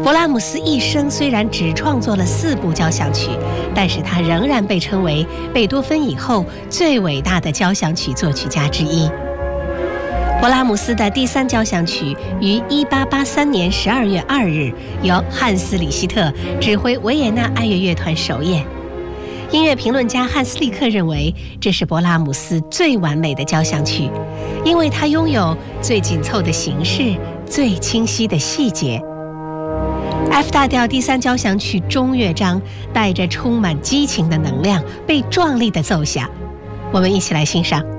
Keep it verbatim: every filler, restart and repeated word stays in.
勃拉姆斯一生虽然只创作了四部交响曲，但是他仍然被称为贝多芬以后最伟大的交响曲作曲家之一。勃拉姆斯的第三交响曲于一八八三年十二月二日由汉斯·里希特指挥维也纳爱乐乐团首演。音乐评论家汉斯·利克认为，这是勃拉姆斯最完美的交响曲，因为它拥有最紧凑的形式、最清晰的细节。F 大调第三交响曲中乐章带着充满激情的能量，被壮丽地奏响。我们一起来欣赏。